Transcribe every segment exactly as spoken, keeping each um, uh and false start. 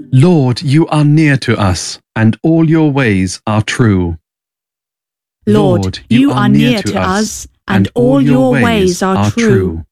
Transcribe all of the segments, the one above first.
Lord, you are near to us, and all your ways are true. Lord, you are near to us, and all your ways are true.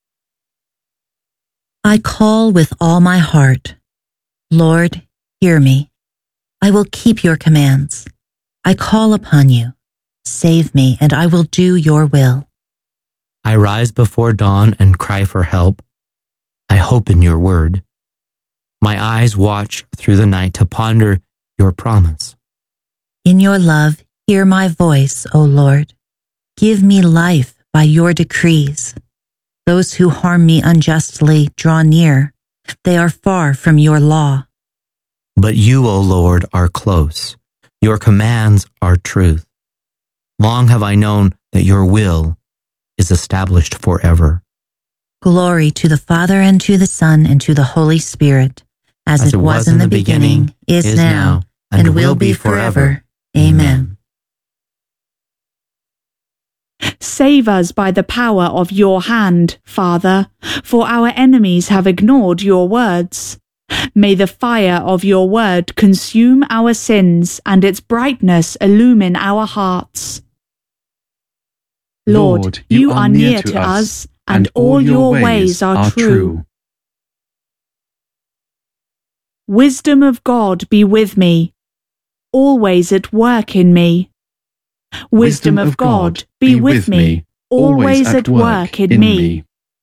I call with all my heart. Lord, hear me. I will keep your commands. I call upon you. Save me, and I will do your will. I rise before dawn and cry for help. I hope in your word. My eyes watch through the night to ponder your promise. In your love, hear my voice, O Lord. Give me life by your decrees. Those who harm me unjustly draw near. They are far from your law. But you, O Lord, are close. Your commands are truth. Long have I known that your will is established forever. Glory to the Father, and to the Son, and to the Holy Spirit, as, as it was, was in the beginning, beginning is, is now, and, and will be forever. Amen. Save us by the power of your hand, Father, for our enemies have ignored your words. May the fire of your word consume our sins, and its brightness illumine our hearts. Lord, you are near to us, and all your ways are true. Wisdom of God be with me, always at work in me. Wisdom of God be with me, always at work in me.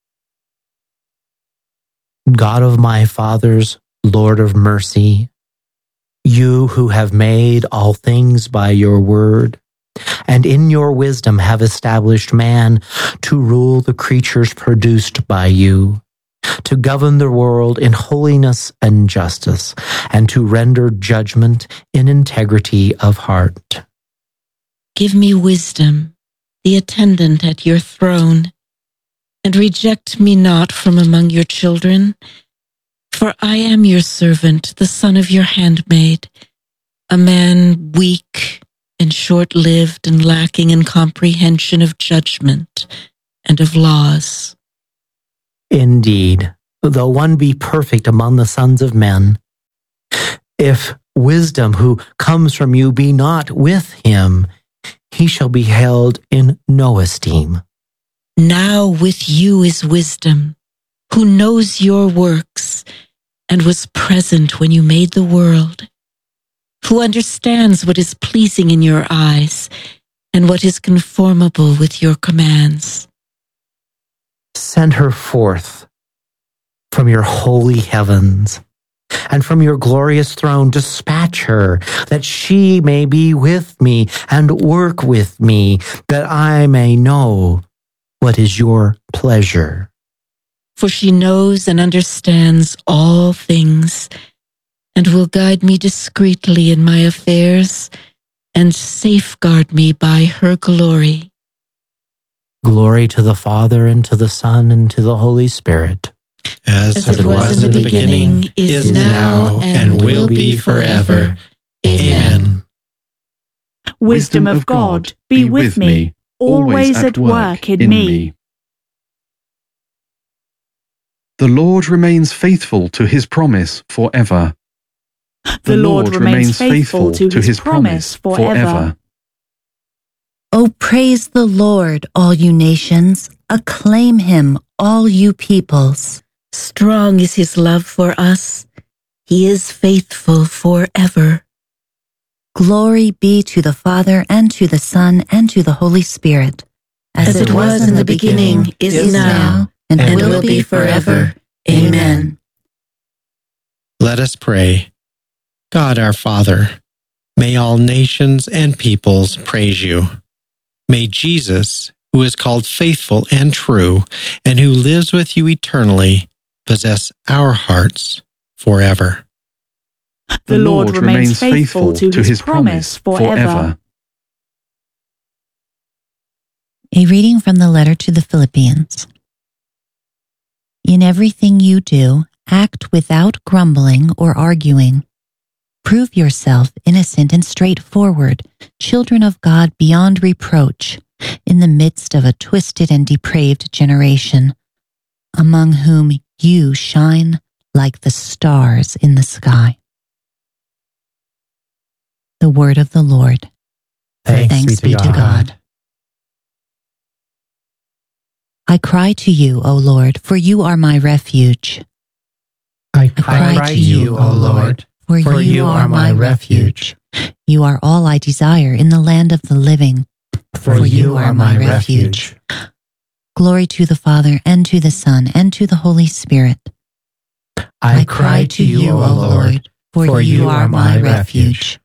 God of my fathers, Lord of mercy, you who have made all things by your word, and in your wisdom have established man to rule the creatures produced by you, to govern the world in holiness and justice, and to render judgment in integrity of heart. Give me wisdom, the attendant at your throne, and reject me not from among your children, for I am your servant, the son of your handmaid, a man weak and short-lived and lacking in comprehension of judgment and of laws. Indeed, though one be perfect among the sons of men, if wisdom who comes from you be not with him, he shall be held in no esteem. Now with you is wisdom, who knows your works and was present when you made the world, who understands what is pleasing in your eyes and what is conformable with your commands. Send her forth from your holy heavens, and from your glorious throne dispatch her, that she may be with me and work with me, that I may know what is your pleasure. For she knows and understands all things, and will guide me discreetly in my affairs, and safeguard me by her glory. Glory to the Father, and to the Son, and to the Holy Spirit. As, As it was in the beginning, is now, and will be forever. Amen. Wisdom of God, be with me, always at work in me. The Lord remains faithful to his promise forever. The Lord remains faithful to his promise forever. O praise the Lord, all you nations. Acclaim him, all you peoples. Strong is his love for us. He is faithful forever. Glory be to the Father, and to the Son, and to the Holy Spirit. As, As it was, was in the beginning, beginning is, is now, now, and, and will, will be forever. Amen. Let us pray. God our Father, may all nations and peoples praise you. May Jesus, who is called faithful and true, and who lives with you eternally, possess our hearts forever. The Lord remains faithful to his promise forever. A reading from the letter to the Philippians. In everything you do, act without grumbling or arguing. Prove yourself innocent and straightforward, children of God beyond reproach, in the midst of a twisted and depraved generation, among whom you shine like the stars in the sky. The word of the Lord. Thanks, Thanks be to God. I cry to you, O Lord, for you are my refuge. I cry cry to to you, O Lord, For, for you are my refuge. You are all I desire in the land of the living. For you are my refuge. Glory to the Father, and to the Son, and to the Holy Spirit. I cry to you, O Lord, for you are my refuge.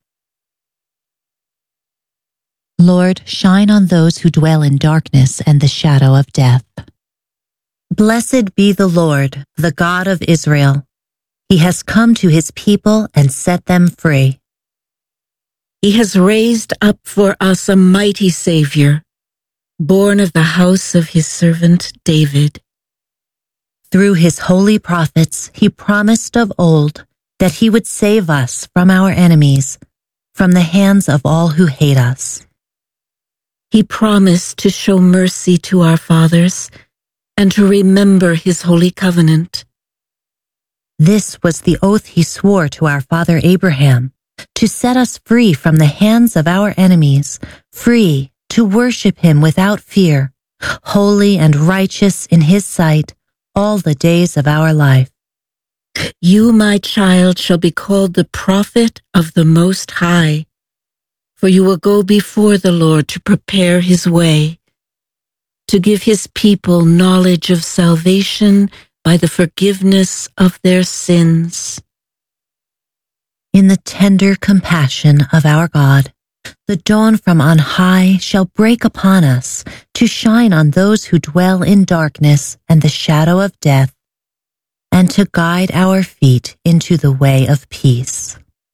Lord, shine on those who dwell in darkness and the shadow of death. Blessed be the Lord, the God of Israel. He has come to his people and set them free. He has raised up for us a mighty Savior, born of the house of his servant David. Through his holy prophets, he promised of old that he would save us from our enemies, from the hands of all who hate us. He promised to show mercy to our fathers and to remember his holy covenant. This was the oath he swore to our father Abraham, to set us free from the hands of our enemies, free to worship him without fear, holy and righteous in his sight all the days of our life. You, my child, shall be called the prophet of the Most High, for you will go before the Lord to prepare his way, to give his people knowledge of salvation by the forgiveness of their sins. In the tender compassion of our God, the dawn from on high shall break upon us to shine on those who dwell in darkness and the shadow of death, and to guide our feet into the way of peace.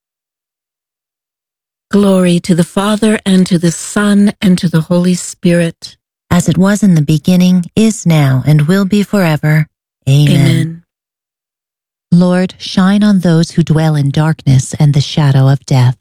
Glory to the Father, and to the Son, and to the Holy Spirit. As it was in the beginning, is now, and will be forever. Amen. Amen. Lord, shine on those who dwell in darkness and the shadow of death.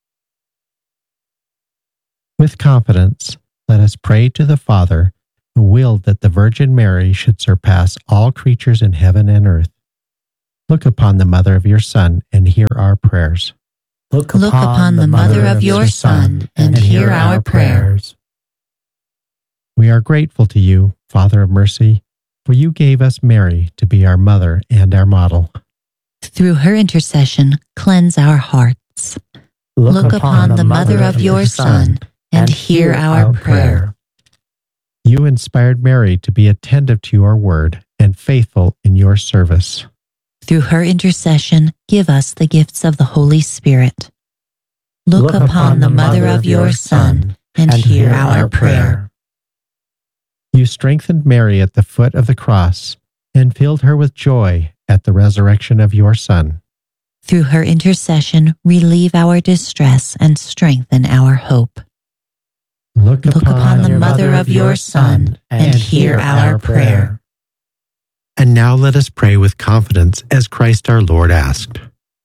With confidence, let us pray to the Father, who willed that the Virgin Mary should surpass all creatures in heaven and earth. Look upon the mother of your Son and hear our prayers. Look, Look upon the mother of your Son and hear our prayers. We are grateful to you, Father of mercy, for you gave us Mary to be our mother and our model. Through her intercession, cleanse our hearts. Look, Look upon the mother of your Son and hear our prayer. You inspired Mary to be attentive to your word and faithful in your service. Through her intercession, give us the gifts of the Holy Spirit. Look, Look upon the mother of your Son and, and hear our prayer. You strengthened Mary at the foot of the cross and filled her with joy at the resurrection of your Son. Through her intercession, relieve our distress and strengthen our hope. Look, Look upon, upon the mother of your Son and hear our prayer. And now let us pray with confidence as Christ our Lord asked.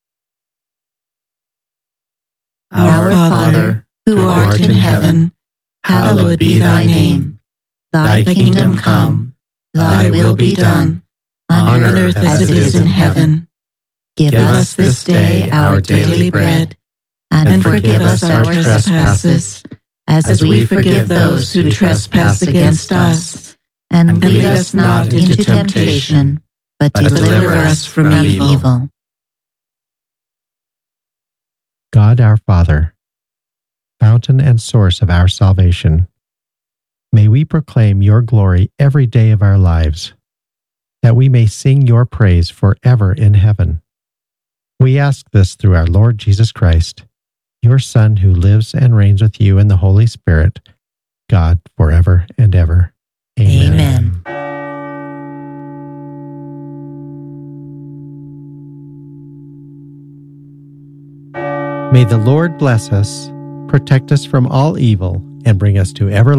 Our Father, who art in heaven, hallowed be thy name. Thy kingdom come, thy will be done, on earth as it is in heaven. Give us this day our daily bread, and forgive us our trespasses, as we forgive those who trespass against us. And lead us not into temptation, but deliver us from evil. God our Father, fountain and source of our salvation, may we proclaim your glory every day of our lives, that we may sing your praise forever in heaven. We ask this through our Lord Jesus Christ, your Son, who lives and reigns with you in the Holy Spirit, God, forever and ever. Amen. Amen. May the Lord bless us, protect us from all evil, and bring us to everlasting